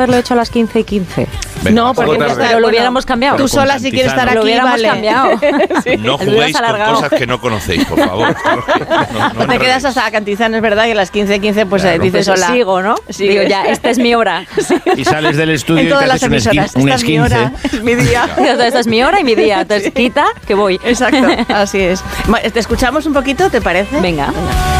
haberlo hecho a las 15:15? Venga, No, porque Pero lo hubiéramos cambiado. Tú sola si quieres estar Lo aquí, hubiéramos vale. cambiado. Sí. No El juguéis hubieras con alargado. cosas que no conocéis, por favor. No te quedas hasta Cantizano, es verdad, que a las 15:15 pues Claro. dices Pues hola. sigo, ¿no? Sí. Digo, ya, esta es mi hora. Y sales del estudio En y te todas las haces emisoras. un Esta es mi hora, es mi día. Esta es mi hora y mi día. Entonces, quita, que voy. Exacto, así es. Te escuchamos un poquito, ¿te parece? Venga.